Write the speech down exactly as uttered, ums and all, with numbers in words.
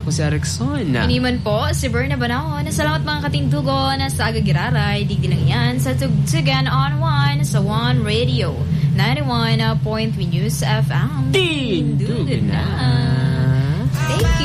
ako si Erickson. Iniman po si Berna Banao. Salamat mga katindugon sa agagiraray. Digdi lang yan sa Tugtugan on One sa One Radio. ninety-one point three News F M. Tindugan na. Thank you.